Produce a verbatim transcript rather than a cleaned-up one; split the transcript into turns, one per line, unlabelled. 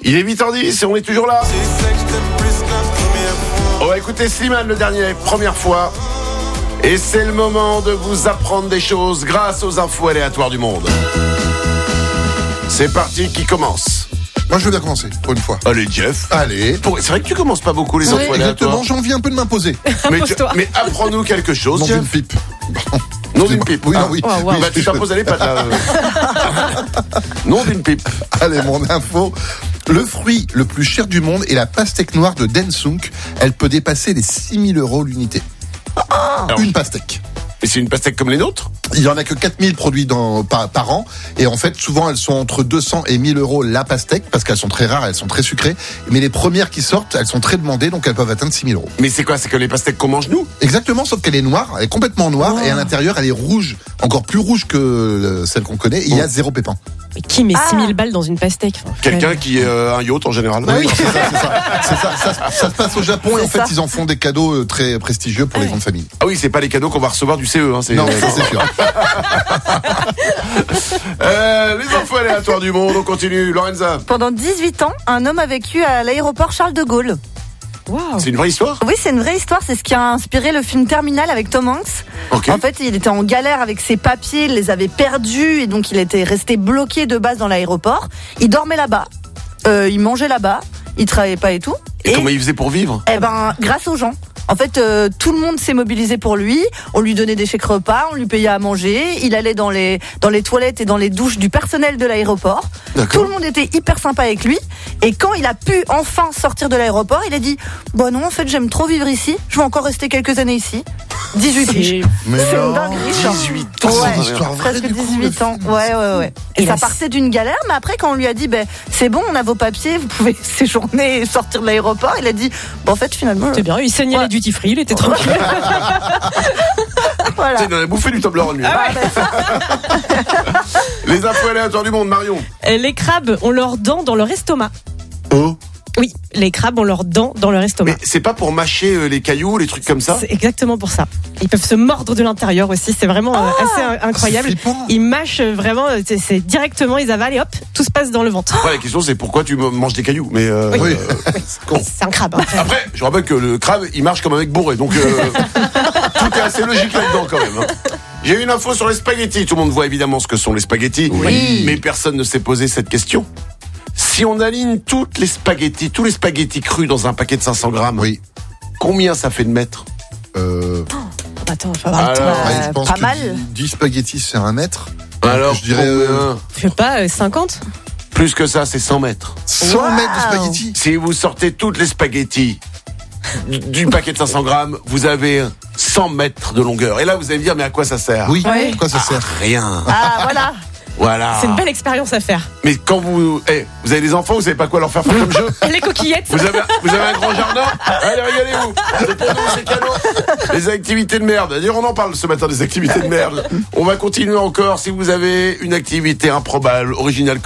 Il est huit heures dix et on est toujours là. On va écouter Slimane, le dernier, première fois. Et c'est le moment de vous apprendre des choses grâce aux infos aléatoires du monde. C'est parti, qui commence?
Moi, je veux bien commencer, pour une fois.
Allez, Jeff.
Allez.
Pour... C'est vrai que tu commences pas beaucoup les
Oui,
infos aléatoires.
exactement, j'ai envie un peu de m'imposer.
Mais, tu... Mais apprends-nous quelque chose,
Non
Jeff.
d'une pipe.
Non d'une pipe.
Oui,
ah.
non, oui.
Oh, wow.
oui
Bah, tu t'imposes les pattes, là. Non d'une pipe.
Allez, mon info. Le fruit le plus cher du monde est la pastèque noire de Densunk. Elle peut dépasser les six mille euros l'unité.
Alors,
une pastèque.
Et c'est une pastèque comme les nôtres?
Il y en a que quatre mille produits dans, par, par an. Et en fait, souvent, elles sont entre deux cents et mille euros la pastèque, parce qu'elles sont très rares, elles sont très sucrées. Mais les premières qui sortent, elles sont très demandées, donc elles peuvent atteindre six mille euros.
Mais c'est quoi? C'est que les pastèques qu'on mange nous?
Exactement, sauf qu'elle est noire, elle est complètement noire,
Oh.
et à l'intérieur, elle est rouge, encore plus rouge que euh, celle qu'on connaît. Et il y a zéro pépin.
Mais qui met
Ah.
six mille balles dans une pastèque? Enfin,
Quelqu'un qui est euh, un yacht en général.
Oui, c'est ça, c'est ça. C'est ça, ça, ça se passe au Japon et en
C'est
fait,
ça.
ils en font des cadeaux euh, très prestigieux pour les grandes familles.
Ah oui, c'est pas les cadeaux qu'on va recevoir du C E. Hein, c'est...
Non, ça c'est sûr.
Euh, les infos aléatoires du monde, on continue. Lorenza,
Pendant dix-huit ans, un homme a vécu à l'aéroport Charles de Gaulle.
Waouh.
c'est une vraie histoire?
Oui, c'est une vraie histoire, c'est ce qui a inspiré le film Terminal avec Tom Hanks.
Ok.
En fait, il était en galère avec ses papiers, il les avait perdus et donc il était resté bloqué de base dans l'aéroport. Il dormait là-bas, euh, il mangeait là-bas, il travaillait pas et tout.
Et, comment il faisait pour vivre?
Eh ben, grâce aux gens. En fait, euh, tout le monde s'est mobilisé pour lui. On lui donnait des chèques repas, on lui payait à manger. Il allait dans les dans les toilettes et dans les douches du personnel de l'aéroport.
D'accord.
Tout le monde était hyper sympa avec lui. Et quand il a pu enfin sortir de l'aéroport, il a dit "Bon non, en fait, j'aime trop vivre ici. Je vais encore rester quelques années ici." dix-huit piges.
Mais
C'est une
non.
dinguerie, ça.
dix-huit ans.
Ouais.
C'est une histoire vraie,
Presque
du coup,
dix-huit
le
ans.
film.
Ouais, ouais, ouais. Et
Et
ça
la-
partait d'une galère, mais après, quand on lui a dit, ben, c'est bon, on a vos papiers, vous pouvez séjourner et sortir de l'aéroport, il a dit, bon, en fait, finalement,
C'est bien, il saignait
Ouais.
les duty free, il était tranquille.
voilà.
Il en a bouffé du Toblerone, lui.
Ah, ben, ça,
Les infos aléatoires du monde, Marion.
Euh, Les crabes ont leurs dents dans leur estomac.
Oh.
Oui, les crabes ont leurs dents dans leur estomac.
Mais c'est pas pour mâcher euh, les cailloux, les trucs comme ça?
C'est exactement pour ça. Ils peuvent se mordre de l'intérieur aussi, c'est vraiment euh, assez euh, incroyable.
C'est flippant.
Ils mâchent euh, vraiment, euh, c'est, c'est directement, ils avalent et hop, tout se passe dans le ventre.
Après, la question, c'est pourquoi tu m- manges des cailloux. Mais euh,
Oui.
euh,
Oui, c'est un crabe. hein.
après, je rappelle que le crabe, il marche comme un mec bourré. Donc, euh, tout est assez logique là-dedans, quand même. hein. J'ai une info sur les spaghettis. Tout le monde voit évidemment ce que sont les spaghettis.
Oui.
Mais personne ne s'est posé cette question. Si on aligne toutes les spaghettis, tous les spaghettis crus dans un paquet de cinq cents grammes,
Oui.
combien ça fait de mètres?
Euh,
Attends, faut avoir le temps.
Alors,
ouais,
Euh,
je pense
pas
que
mal.
dix spaghettis, c'est un mètre.
Alors,
je dirais
combien?
euh,
Je sais pas, euh, cinquante?
Plus que ça, c'est cent mètres.
cent
Wow.
mètres de spaghettis.
Si vous sortez toutes les spaghettis du- du paquet de cinq cents grammes, vous avez cent mètres de longueur. Et là, vous allez me dire, mais à quoi ça sert?
Oui.
Ouais.
Pourquoi ça sert?
Rien.
ah, voilà.
Voilà.
C'est une belle expérience à faire.
Mais quand vous, eh, vous avez des enfants, vous savez pas quoi leur faire faire comme jeu?
Les coquillettes.
Vous avez, vous avez un grand jardin? Allez, régalez-vous. C'est pour nous, c'est cadeau. Les activités de merde. D'ailleurs, on en parle ce matin des activités de merde. On va continuer encore. Si vous avez une activité improbable, originale,